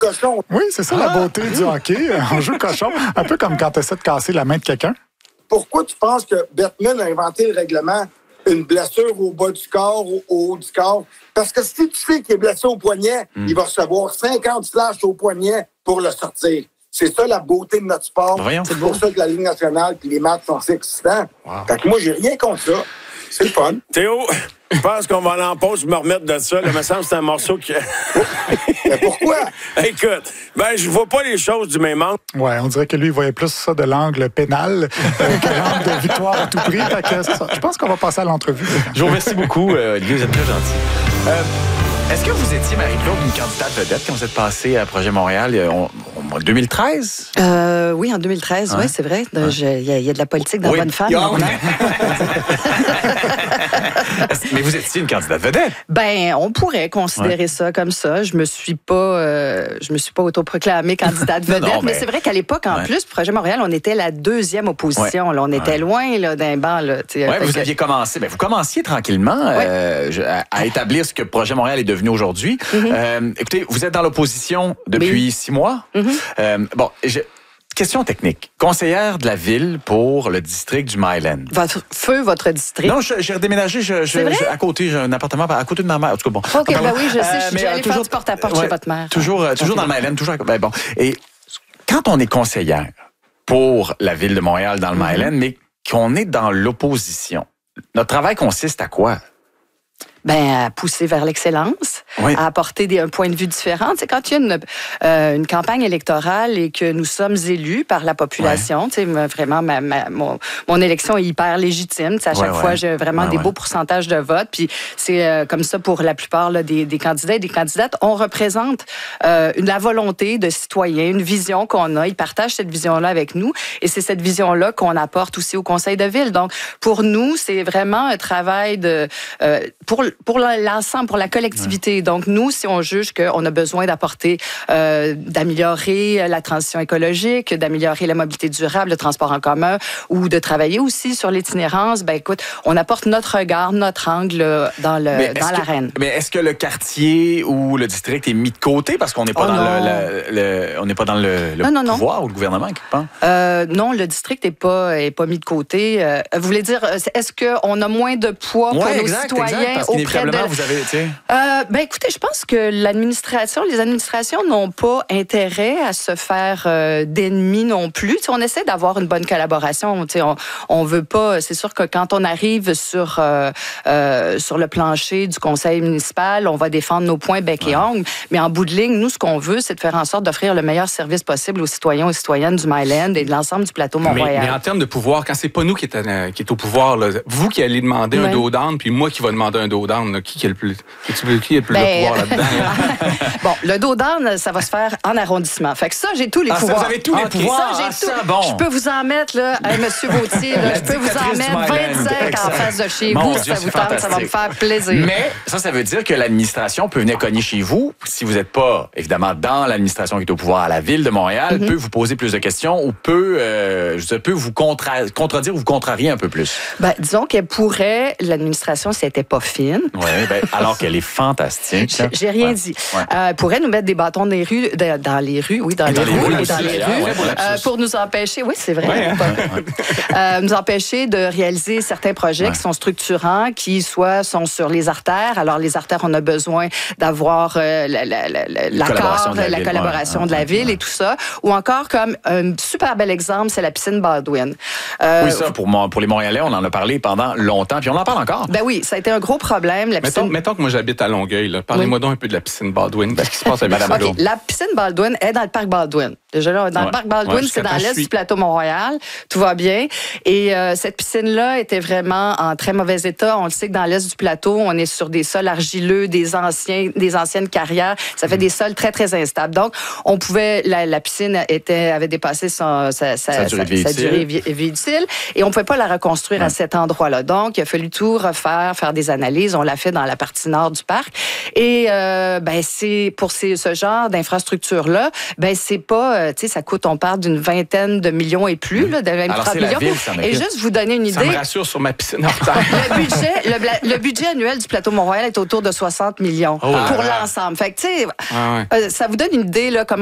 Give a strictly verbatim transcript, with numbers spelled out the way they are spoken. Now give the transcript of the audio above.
cochon. Oui, c'est ça ah, la beauté oui. du hockey. On joue cochon, un peu comme quand tu essaies de casser la main de quelqu'un. Pourquoi tu penses que Bettman a inventé le règlement une blessure au bas du corps, au haut du corps? Parce que si tu sais qu'il est blessé au poignet, mm. il va recevoir cinquante slash au poignet pour le sortir. C'est ça la beauté de notre sport. Voyons, c'est pour beau. ça que la Ligue nationale et les matchs sont si excitants. Wow. Fait que moi, j'ai rien contre ça. C'est le fun. Théo, je pense qu'on va aller en pause me remettre de ça. Là, il me semble que c'est un morceau qui... Mais pourquoi? Écoute, ben, je vois pas les choses du même angle. Ouais, on dirait que lui, il voyait plus ça de l'angle pénal euh, que l'angle de victoire à tout prix. Fait que ça. Je pense qu'on va passer à l'entrevue. Je vous remercie beaucoup, euh, Olivier, vous êtes très gentil. Euh, Est-ce que vous étiez, Marie-Claude, une candidate vedette quand vous êtes passée à Projet Montréal en deux mille treize? Euh, oui, en deux mille treize, oui, ouais, c'est vrai. Il ouais. y, y a de la politique dans oui. Bonne Femme. Oh, mais vous étiez une candidate vedette? Ben, on pourrait considérer ouais. ça comme ça. Je me suis pas, euh, je me suis pas autoproclamée candidate vedette, non, mais... mais c'est vrai qu'à l'époque, en ouais. plus, Projet Montréal, on était la deuxième opposition. Ouais. Là, on était ouais. loin là, d'un banc. Là, ouais, vous que... aviez commencé, ben, vous commenciez tranquillement ouais. euh, à, à établir ce que Projet Montréal est devenu aujourd'hui. Mm-hmm. Euh, écoutez, vous êtes dans l'opposition depuis oui. six mois. Mm-hmm. Euh, bon, je... question technique. Conseillère de la ville pour le district du Myland. Votre feu, votre district? Non, j'ai redéménagé je, je, je, à côté. J'ai un appartement à côté de ma mère. En tout cas, bon. OK, ben oui, je sais. Euh, je suis allée faire du porte-à-porte ouais, chez votre mère. Toujours, euh, toujours okay. dans le Myland. Toujours, ben bon. Et quand on est conseillère pour la ville de Montréal dans le mm-hmm. Myland, mais qu'on est dans l'opposition, notre travail consiste à quoi? Ben, à pousser vers l'excellence, oui. à apporter des, un point de vue différent. C'est quand il y a une, euh, une campagne électorale et que nous sommes élus par la population, tu sais, vraiment, ma, ma, mon, mon élection est hyper légitime. À chaque ouais, fois, ouais. j'ai vraiment ouais, des ouais. beaux pourcentages de vote. Puis c'est euh, comme ça pour la plupart là, des, des candidats et des candidates. On représente euh, une, la volonté de citoyens, une vision qu'on a. Ils partagent cette vision-là avec nous. Et c'est cette vision-là qu'on apporte aussi au conseil de ville. Donc, pour nous, c'est vraiment un travail de... Euh, pour pour l'ensemble, pour la collectivité. Ouais. Donc, nous, si on juge qu'on a besoin d'apporter, euh, d'améliorer la transition écologique, d'améliorer la mobilité durable, le transport en commun, ou de travailler aussi sur l'itinérance, ben écoute, on apporte notre regard, notre angle dans le dans l'arène. Mais est-ce que le quartier ou le district est mis de côté parce qu'on n'est pas, oh dans le, le, le, on n'est pas dans le, le non, non, pouvoir non. ou le gouvernement quelque part? Euh, non, le district n'est pas, est pas mis de côté. Euh, vous voulez dire, est-ce qu'on a moins de poids pour ouais, nos exact, citoyens exact, auprès de... vous avez, tu sais... Euh, ben écoutez, je pense que l'administration, les administrations n'ont pas intérêt à se faire euh, d'ennemis non plus. Tu sais, on essaie d'avoir une bonne collaboration. Tu sais, on, on veut pas... C'est sûr que quand on arrive sur, euh, euh, sur le plancher du conseil municipal, on va défendre nos points bec et ongles. Mais en bout de ligne, nous, ce qu'on veut, c'est de faire en sorte d'offrir le meilleur service possible aux citoyens et aux citoyennes du Myland et de l'ensemble du plateau Mont-Royal. Mais, mais en termes de pouvoir, quand c'est pas nous qui est, à, qui est au pouvoir, là, vous qui allez demander ouais. un dos down, puis moi qui va demander un dos down, là, qui, qui est le plus, qui est le plus ben... de pouvoir là-dedans? Bon, le dos down, ça va se faire en arrondissement. Fait que ça, j'ai tous les ah, pouvoirs. Ça, vous avez tous les okay. pouvoirs? Ça, j'ai ah, tout. Ça, bon. Je peux vous en mettre, là, à M. Vautier, là, je peux vous en mettre vingt-cinq en face de chez Mon vous, Dieu, si ça vous tente, ça va me faire plaisir. Mais ça, ça veut dire que l'administration peut venir cogner chez vous, si vous n'êtes pas, évidemment, dans l'administration qui est au pouvoir à la Ville de Montréal, mm-hmm. peut vous poser plus de questions ou peut, euh, je sais, peut vous contra- contredire ou vous contrarier un peu plus. Ben, disons qu'elle pourrait, l'administration, si elle n'était pas fine. Oui, ben, alors qu'elle est fantastique. J'ai, j'ai rien ouais. dit. Ouais. Euh, elle pourrait nous mettre des bâtons dans les rues, de, dans les rues, oui, dans, les, dans les rues, rues dans les rues, ouais, euh, pour nous empêcher, oui, c'est vrai, ouais, hein, ouais. euh, nous empêcher de réaliser certains projets ouais. qui sont structurants, qui soit sont sur les artères. Alors, les artères, on a besoin d'avoir euh, la, la, la, la, l'accord, la, la collaboration ouais, de la ville ouais. et tout ça. Ou encore, comme un super bel exemple, c'est la piscine Baldwin. Euh, oui, ça, pour, pour les Montréalais, on en a parlé pendant longtemps, puis on en parle encore. Ben oui, ça a été un gros problème. La mettons, piscine... mettons que moi, j'habite à Longueuil. Là. Parlez-moi oui. donc un peu de la piscine Baldwin. Qu'est-ce qui se passe avec Madame okay. La piscine Baldwin est dans le parc Baldwin. Déjà là, dans ouais. le parc Baldwin, ouais, c'est dans l'est du plateau Mont-Royal. Tout va bien. Et euh, cette piscine-là était vraiment en très mauvais état. On le sait que dans l'est du plateau, on est sur des sols argileux, des anciens, des anciennes carrières. Ça fait mmh. des sols très, très instables. Donc, on pouvait... La, la piscine était, avait dépassé son, sa, sa, sa, durée, sa, sa durée vie utile. Et on ne pouvait pas la reconstruire ouais. à cet endroit-là. Donc, il a fallu tout refaire, faire des analyses. On on l'a fait dans la partie nord du parc. Et euh, ben c'est pour ces, ce genre d'infrastructure-là, ben c'est pas, euh, tu sais, ça coûte, on parle d'une vingtaine de millions et plus, mmh. là, de même trente millions. Ville, et juste vous donner une idée. Ça me rassure sur ma piscine hors terre. le, budget, le, le budget annuel du plateau Mont-Royal est autour de soixante millions oh, pour ah, l'ensemble. Fait que, tu sais, ah, ouais. euh, ça vous donne une idée, là, comme